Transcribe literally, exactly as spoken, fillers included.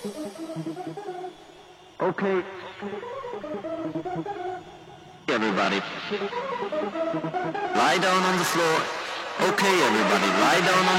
Okay, everybody. Lie down on the floor. Okay, everybody, lie down on